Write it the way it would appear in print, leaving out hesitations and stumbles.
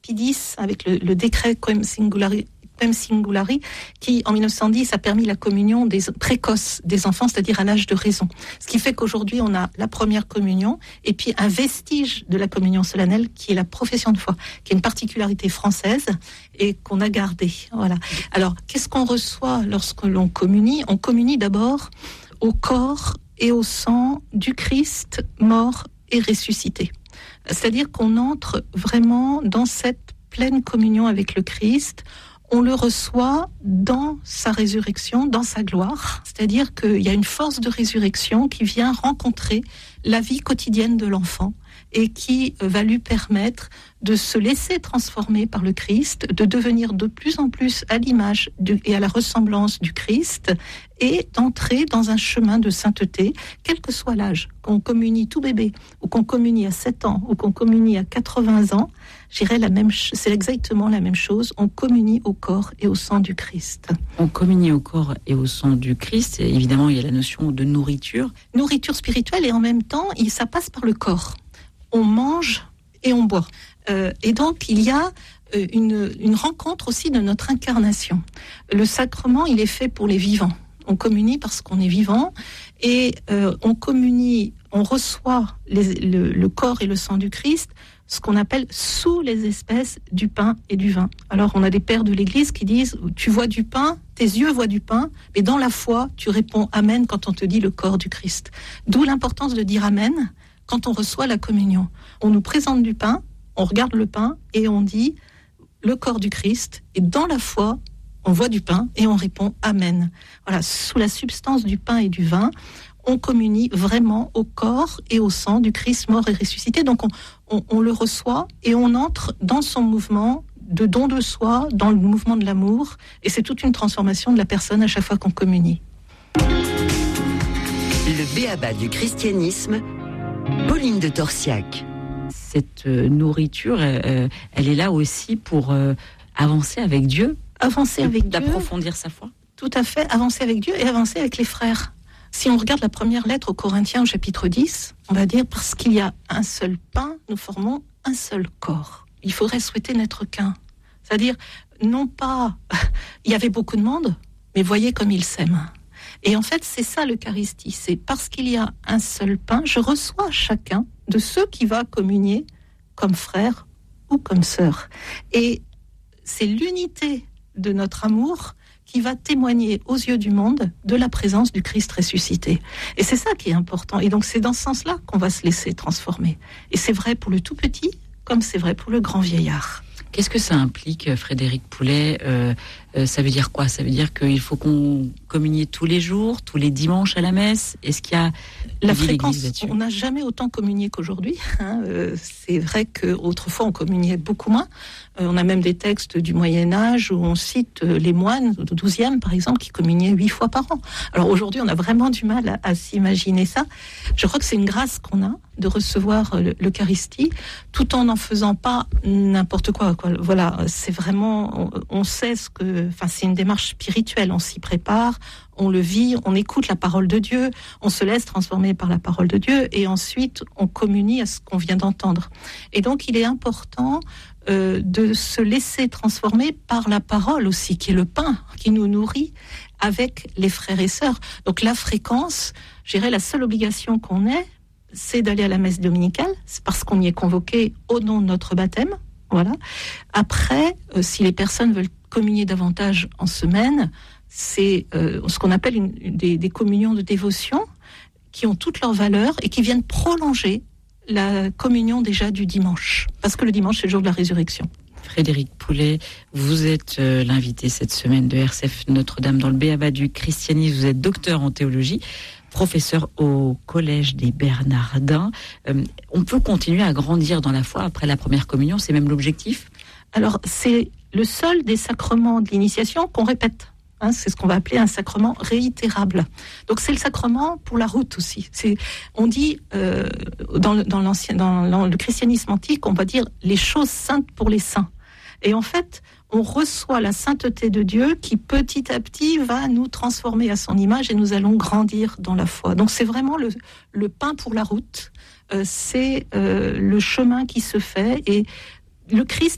X, avec le décret Quem Singulari, qui en 1910 a permis la communion précoce des enfants, c'est-à-dire à l'âge de raison. Ce qui fait qu'aujourd'hui on a la première communion et puis un vestige de la communion solennelle qui est la profession de foi, qui est une particularité française et qu'on a gardée. Voilà. Alors, qu'est-ce qu'on reçoit lorsque l'on communie ? On communie d'abord au corps et au sang du Christ mort et ressuscité. C'est-à-dire qu'on entre vraiment dans cette pleine communion avec le Christ. On le reçoit dans sa résurrection, dans sa gloire. C'est-à-dire qu'il y a une force de résurrection qui vient rencontrer la vie quotidienne de l'enfant et qui va lui permettre de se laisser transformer par le Christ, de devenir de plus en plus à l'image et à la ressemblance du Christ et d'entrer dans un chemin de sainteté, quel que soit l'âge. Qu'on communie tout bébé, ou qu'on communie à 7 ans, ou qu'on communie à 80 ans, c'est exactement la même chose. On communie au corps et au sang du Christ. On communie au corps et au sang du Christ. Et évidemment, il y a la notion de nourriture. Nourriture spirituelle, et en même temps, ça passe par le corps. On mange et on boit. Et donc, il y a une rencontre aussi de notre incarnation. Le sacrement, il est fait pour les vivants. On communie parce qu'on est vivant et on communie, on reçoit le corps et le sang du Christ, ce qu'on appelle sous les espèces du pain et du vin. Alors, on a des pères de l'Église qui disent « Tu vois du pain, tes yeux voient du pain, mais dans la foi, tu réponds « Amen » quand on te dit le corps du Christ. » D'où l'importance de dire « Amen » quand on reçoit la communion. On nous présente du pain, on regarde le pain et on dit le corps du Christ. Et dans la foi, on voit du pain et on répond Amen. Voilà, sous la substance du pain et du vin, on communie vraiment au corps et au sang du Christ mort et ressuscité. Donc on le reçoit et on entre dans son mouvement de don de soi, dans le mouvement de l'amour. Et c'est toute une transformation de la personne à chaque fois qu'on communie. Le b.a.-ba du christianisme, Pauline de Torsiac. Cette nourriture, elle est là aussi pour avancer avec Dieu. Avancer avec Dieu. D'approfondir sa foi. Tout à fait, avancer avec Dieu et avancer avec les frères. Si on regarde la première lettre aux Corinthiens au chapitre 10, on va dire « Parce qu'il y a un seul pain, nous formons un seul corps ». Il faudrait souhaiter n'être qu'un. C'est-à-dire, non pas, il y avait beaucoup de monde, mais voyez comme ils s'aiment. Et en fait, c'est ça l'Eucharistie. C'est parce qu'il y a un seul pain, je reçois chacun de ceux qui va communier comme frère ou comme sœur. Et c'est l'unité de notre amour qui va témoigner aux yeux du monde de la présence du Christ ressuscité. Et c'est ça qui est important. Et donc c'est dans ce sens-là qu'on va se laisser transformer. Et c'est vrai pour le tout petit, comme c'est vrai pour le grand vieillard. Qu'est-ce que ça implique, Frédéric Poulet ? Ça veut dire quoi ? Ça veut dire qu'il faut qu'on communie tous les jours, tous les dimanches à la messe ? Est-ce qu'il y a la fréquence ? On n'a jamais autant communié qu'aujourd'hui. C'est vrai qu'autrefois on communiait beaucoup moins. On a même des textes du Moyen-Âge où on cite les moines au XIIe, par exemple, qui communiaient 8 fois par an. Alors aujourd'hui, on a vraiment du mal à s'imaginer ça. Je crois que c'est une grâce qu'on a de recevoir l'Eucharistie, tout en n'en faisant pas n'importe quoi. Voilà, c'est vraiment, on sait c'est une démarche spirituelle. On s'y prépare, on le vit, on écoute la parole de Dieu, on se laisse transformer par la parole de Dieu, et ensuite on communie à ce qu'on vient d'entendre. Et donc, il est important de se laisser transformer par la parole aussi, qui est le pain, qui nous nourrit avec les frères et sœurs. Donc la fréquence, je dirais, la seule obligation qu'on ait, c'est d'aller à la messe dominicale, c'est parce qu'on y est convoqué au nom de notre baptême. Voilà. Après, si les personnes veulent communier davantage en semaine, c'est ce qu'on appelle des communions de dévotion qui ont toute leur valeur et qui viennent prolonger la communion déjà du dimanche. Parce que le dimanche, c'est le jour de la résurrection. Frédéric Poulet, vous êtes l'invité cette semaine de RCF Notre-Dame dans le b.a.-ba du christianisme. Vous êtes docteur en théologie, professeur au Collège des Bernardins. On peut continuer à grandir dans la foi après la première communion, c'est même l'objectif ? Alors, c'est le seul des sacrements de l'initiation qu'on répète. C'est ce qu'on va appeler un sacrement réitérable. Donc c'est le sacrement pour la route aussi. On dit dans le christianisme antique, on va dire les choses saintes pour les saints. Et en fait, on reçoit la sainteté de Dieu qui petit à petit va nous transformer à son image et nous allons grandir dans la foi. Donc c'est vraiment le pain pour la route. C'est le chemin qui se fait et le Christ